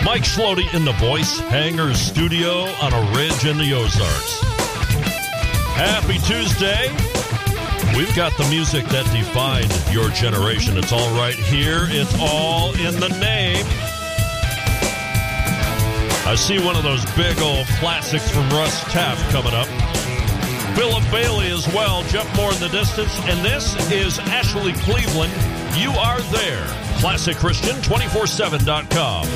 Mike Schlody in the Voice Hangers studio on a ridge in the Ozarks. Happy Tuesday. We've got the music that defined your generation. It's all right here. It's all in the name. I see one of those big old classics from Russ Taff coming up. Philip Bailey as well. Jeff Moore in the distance. And this is Ashley Cleveland. You Are There. ClassicChristian247.com.